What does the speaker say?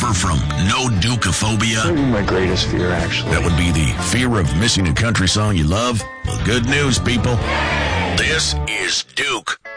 suffer from no dukeophobia? Maybe my greatest fear, actually. That would be the fear of missing a country song you love? Well, good news, people. This is Duke.